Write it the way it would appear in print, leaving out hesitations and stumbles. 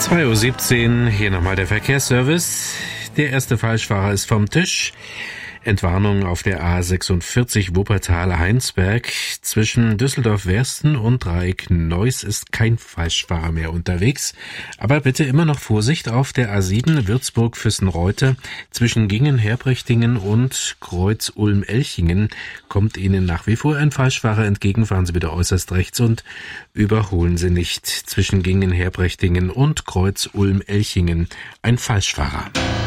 2:17 Uhr, hier nochmal der Verkehrsservice. Der erste Falschfahrer ist vom Tisch. Entwarnung auf der A46 Wuppertal-Heinsberg. Zwischen Düsseldorf-Wersten und Dreieck Neuss ist kein Falschfahrer mehr unterwegs. Aber bitte immer noch Vorsicht auf der A7 Würzburg-Füssenreute. Zwischen Gingen-Herbrechtingen und Kreuz-Ulm-Elchingen kommt Ihnen nach wie vor ein Falschfahrer entgegen. Fahren Sie bitte äußerst rechts und überholen Sie nicht. Zwischen Gingen-Herbrechtingen und Kreuz-Ulm-Elchingen ein Falschfahrer.